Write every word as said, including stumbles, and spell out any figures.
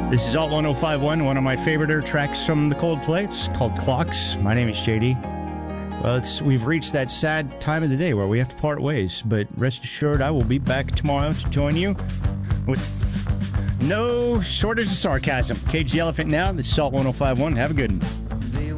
This is Alt one oh five point one, one of my favorite tracks from the Coldplay. It's called Clocks. My name is J D. Well, it's, we've reached that sad time of the day where we have to part ways, but rest assured I will be back tomorrow to join you with no shortage of sarcasm. Cage the Elephant now. This is Alt one oh five point one. Have a good one.